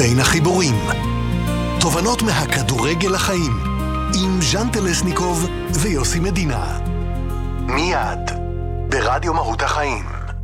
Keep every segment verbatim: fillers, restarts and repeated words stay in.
בין החיבורים. תובנות מהכדורגל לחיים. עם ז'אן טלסניקוב ויוסי מדינה. מיד ברדיו מהות החיים.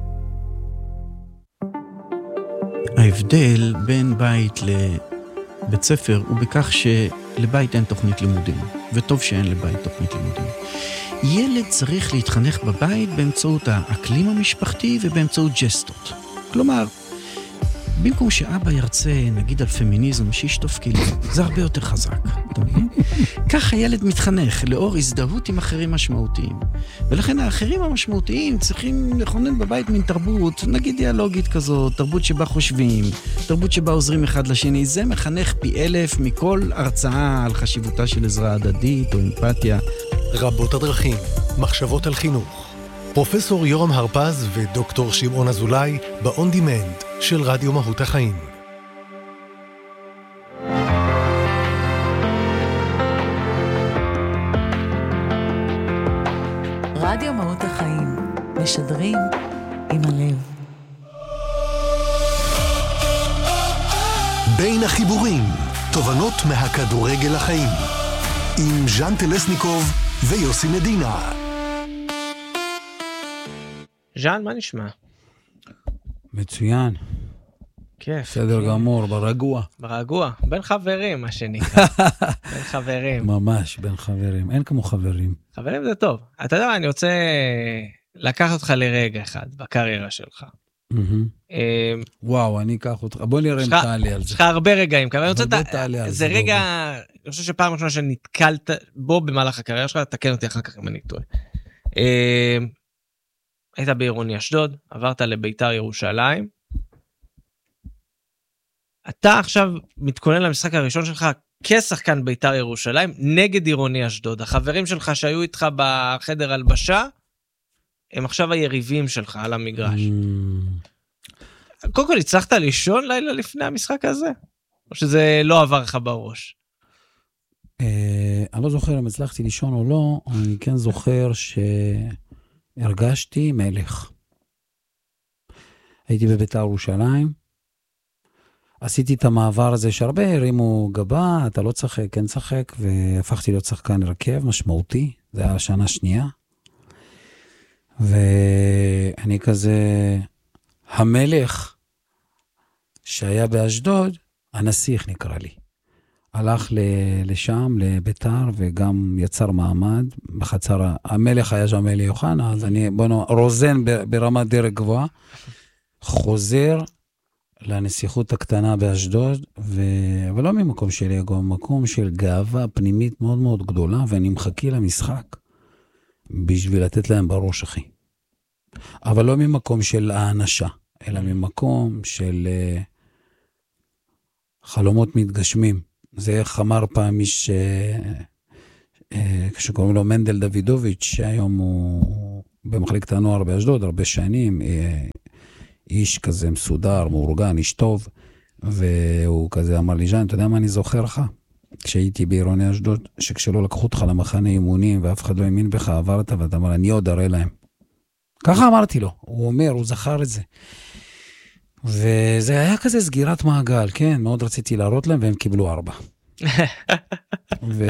ההבדל בין בית לבית ספר הוא בכך שלבית אין תוכנית לימודים, וטוב שאין לבית תוכנית לימודים. ילד צריך להתחנך בבית באמצעות האקלים המשפחתי ובאמצעות ג'סטות. כלומר, במקום שאבא ירצה, נגיד על פמיניזם, שישטוף כלים, זה הרבה יותר חזק, אתה מבין? כך הילד מתחנך לאור הזדהות עם אחרים משמעותיים. ולכן האחרים המשמעותיים צריכים לכונן בבית מין תרבות, נגיד דיאלוגית כזאת, תרבות שבה חושבים, תרבות שבה עוזרים אחד לשני. זה מחנך פי אלף מכל הרצאה על חשיבותה של עזרה הדדית או אמפתיה. רבות הדרכים, מחשבות על חינוך. פרופסור יורם הרפז ודוקטור שמעון אזולאי ב-On Demand של רדיו מהות החיים. רדיו מהות החיים, משדרים עם הלב. בין החיבורים, תובנות מהכדורגל לחיים. עם ז'אן טלסניקוב ויוסי מדינה. ז'אן, מה נשמע? מצוין. כיף. בסדר גמור, ברגוע. ברגוע, בין חברים, מה שנקרא. בין חברים. ממש, בין חברים. אין כמו חברים. חברים זה טוב. אתה יודע, אני רוצה לקחת אותך לרגע אחד בקריירה שלך. וואו, אני אקח אותך. בוא נראה אם תעלי על זה. יש לך הרבה רגעים. זה רגע, אני חושב שפעם ראשונה שנתקלת בו במהלך הקריירה שלך, תקן אותי אחר כך אם אני טועה. היית בעירוני אשדוד, עברת לביתר ירושלים. אתה עכשיו מתכונן למשחק הראשון שלך כשחקן ביתר ירושלים נגד עירוני אשדוד. החברים שלך שהיו איתך בחדר הלבשה, הם עכשיו היריבים שלך על המגרש. קודם כל, הצלחת לישון לילה לפני המשחק הזה? או שזה לא עבר לך בראש? אני לא זוכר אם הצלחתי לישון או לא, אני כן זוכר ש... הרגשתי מלך. הייתי בביתר ירושלים, עשיתי את המעבר הזה שהרבה הרימו גבה, אתה לא צחק, כן צחק, והפכתי להיות שחקן הרכב משמעותי, זה היה השנה השנייה, ואני כזה, המלך שהיה באשדוד, הנסיך נקרא לי. הלך לשם, לביתר, וגם יצר מעמד בחצר, המלך היה שם אלי יוחנה, אז אני, בואו, רוזן ברמת דרג גבוהה, חוזר לנסיכות הקטנה באשדוד, ו... אבל לא ממקום של אגו, מקום של גאווה פנימית מאוד מאוד גדולה, ואני מחכה למשחק, בשביל לתת להם בראש, אחי. אבל לא ממקום של האנשה, אלא ממקום של חלומות מתגשמים. זה איך אמר פעם איש, כשקוראים לו מנדל דוידוביץ', שהיום הוא במחלקת הנוער באשדוד, הרבה שנים, איש כזה מסודר, מאורגן, איש טוב, והוא כזה אמר לי, ז'אן, אתה יודע מה אני זוכר לך? כשהייתי בעירוני אשדוד, שכשלא לקחו אותך למחנה אימונים, ואף אחד לא האמין בך, עברת, ואתה אמר, אני עוד אראה להם. ככה אמרתי לו, הוא אומר, הוא זכר את זה. וזה היה כזה סגירת מעגל, כן, מאוד רציתי להראות להם, והם קיבלו ארבע. ו...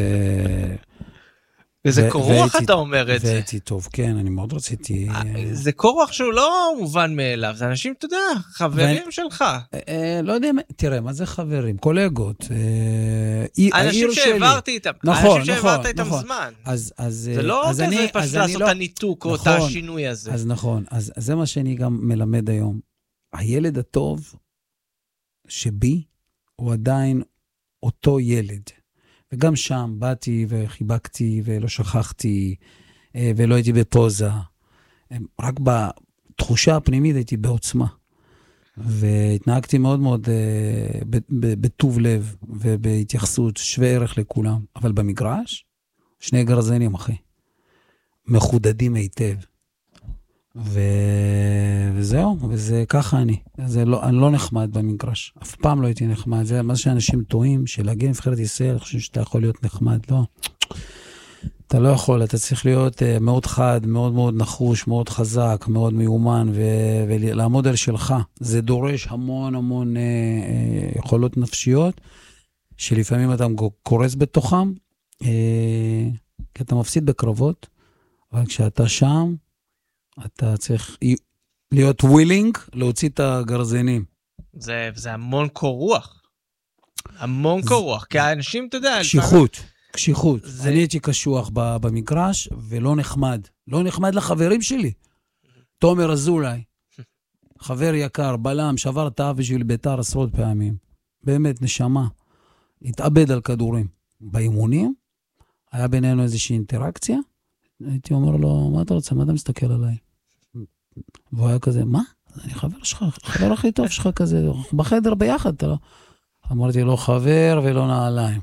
וזה קורוח אתה אומר את זה. והייתי טוב, כן, אני מאוד רציתי. זה קורוח שהוא לא מובן מאליו, זה אנשים, אתה יודע, חברים שלך. לא יודע, תראה, מה זה חברים? קולגות. אנשים שהעברתי איתם, אנשים שהעברת איתם זמן. זה לא כזה פשוט לעשות את הניתוק או את השינוי הזה. אז נכון, אז זה מה שאני גם מלמד היום. הילד הטוב שבי הוא עדיין אותו ילד. וגם שם באתי וחיבקתי ולא שכחתי ולא הייתי בפוזה. רק בתחושה הפנימית הייתי בעוצמה. והתנהגתי מאוד מאוד בטוב לב ובהתייחסות שווה ערך לכולם. אבל במגרש, שני גרזנים אחי. מחודדים היטב. ו... וזהו, וזה ככה אני. זה לא, אני לא נחמד במגרש. אף פעם לא הייתי נחמד. זה מה שאנשים טועים, שלהגיע נבחרת ישראל, חושבים שאתה יכול להיות נחמד. לא. אתה לא יכול, אתה צריך להיות uh, מאוד חד, מאוד מאוד נחוש, מאוד חזק, מאוד מיומן, ו- ולעמוד על שלך. זה דורש המון המון uh, uh, יכולות נפשיות, שלפעמים אתה קורס בתוכם, uh, כי אתה מפסיד בקרבות, אבל כשאתה שם, אתה צריך להיות ווילינג, להוציא את הגרזינים. זה, זה המון קור רוח. המון קור רוח, כי האנשים, אתה יודע... קשיחות. קשיחות. זה... אני הייתי קשוח במגרש, ולא נחמד. לא נחמד לחברים שלי. תומר אזולאי, חבר יקר, בלם, שבר את האף בשביל ביתר עשרות פעמים. באמת, נשמה. התאבד על כדורים. באימונים, היה בינינו איזושהי אינטראקציה, הייתי אומר לו, מה אתה רוצה? מה אתה מסתכל עליי? והוא היה כזה, מה? אני חבר שלך, חבר הכי טוב שלך כזה, בחדר ביחד, אתה לא... אמרתי לו, חבר ולא נעליים.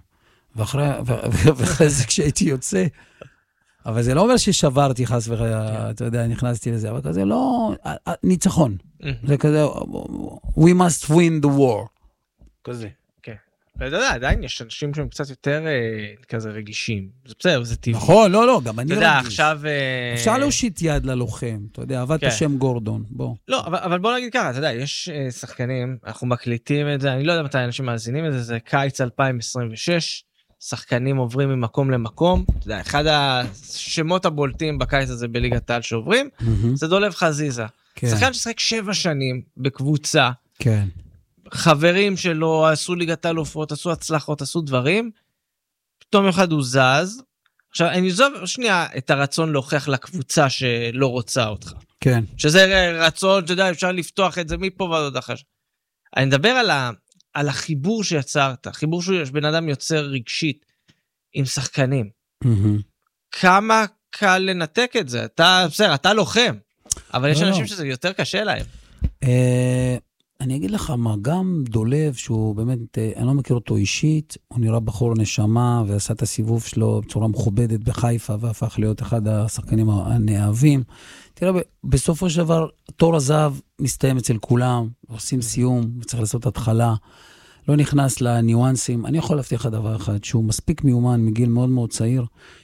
ואחרי זה כשהייתי יוצא, אבל זה לא אומר ששברתי חס וחלילה, אתה יודע, נכנסתי לזה, אבל כזה לא, ניצחון. זה כזה, we must win the war. כזה, כן. ואתה יודע, עדיין יש אנשים שהם קצת יותר כזה רגישים. זה בסדר, זה טבעי. נכון, לא, לא, גם אני רגיש. אתה יודע, עכשיו... אפשר להושיט יד ללוחם, אתה יודע, עבד את השם גורדון, בוא. לא, אבל בוא נגיד ככה, אתה יודע, יש שחקנים, אנחנו מקליטים את זה, אני לא יודע מתי אנשים מאזינים את זה, זה קיץ אלפיים עשרים ושש, שחקנים עוברים ממקום למקום, אתה יודע, אחד השמות הבולטים בקיץ הזה בליגת העל שעוברים, זה דולב חזיזה. שחקן ששחק שבע שנים בקבוצה, כן. חברים שלו עשו ליגת העל הופעות, עשו הצלחות, עשו דברים, פתאום אחד הוא זז, עכשיו אני עוזב שנייה את הרצון להוכיח לקבוצה שלא רוצה אותך. כן. שזה רצון, אתה יודע, אפשר לפתוח את זה מפה ועוד אחר. אני מדבר על ה... על החיבור שיצרת, חיבור שיש בן אדם יוצר רגשית עם שחקנים. כמה קל לנתק את זה? אתה, בסדר, אתה לוחם, אבל יש אנשים שזה יותר קשה להם. אני אגיד לך מה, גם דולב, שהוא באמת, אני לא מכיר אותו אישית, הוא נראה בחור נשמה, ועשה את הסיבוב שלו בצורה מכובדת בחיפה, והפך להיות אחד השחקנים הנאהבים. תראה, בסופו של דבר, תור הזהב מסתיים אצל כולם, עושים סיום, וצריך לעשות התחלה, לא נכנס לניואנסים. אני יכול להבטיח לך דבר אחד, שהוא מספיק מיומן מגיל מאוד מאוד צעיר,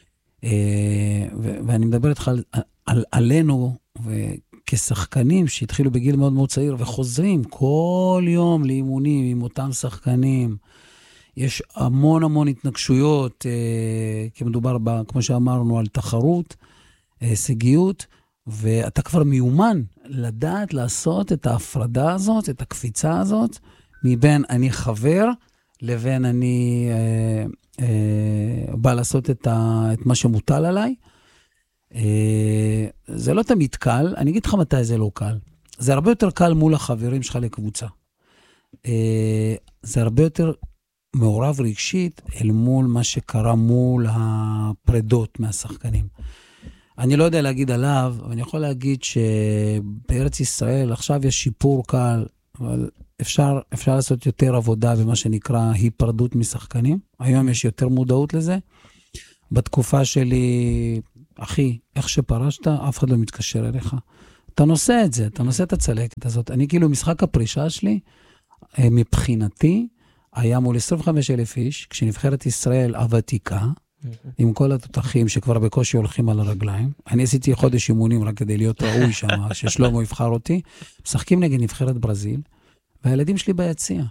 ואני מדבר איתך על, על, עלינו, וכשחקנים שהתחילו בגיל מאוד מאוד צעיר, וחוזרים כל יום לאימונים עם אותם שחקנים, יש המון המון התנגשויות, כי מדובר, ב, כמו שאמרנו, על תחרות, הישגיות, ואתה כבר מיומן לדעת לעשות את ההפרדה הזאת, את הקפיצה הזאת, מבין אני חבר, לבין אני אה, אה, בא לעשות את, ה, את מה שמוטל עליי. אה, זה לא תמיד קל, אני אגיד לך מתי זה לא קל. זה הרבה יותר קל מול החברים שלך לקבוצה. אה, זה הרבה יותר מעורב רגשית אל מול מה שקרה מול הפרדות מהשחקנים. אני לא יודע להגיד עליו, אבל אני יכול להגיד שבארץ ישראל עכשיו יש שיפור קל, אבל אפשר, אפשר לעשות יותר עבודה במה שנקרא היפרדות משחקנים. היום יש יותר מודעות לזה. בתקופה שלי, אחי, איך שפרשת, אף אחד לא מתקשר אליך. אתה נושא את זה, אתה נושא את הצלקת הזאת. אני כאילו, משחק הפרישה שלי, מבחינתי, היה מול עשרים וחמישה אלף איש, כשנבחרת ישראל הוותיקה, עם כל התותחים שכבר בקושי הולכים על הרגליים. אני עשיתי חודש אימונים רק כדי להיות ראוי שם, ששלמה יבחר אותי. משחקים נגד נבחרת ברזיל, והילדים שלי ביציע.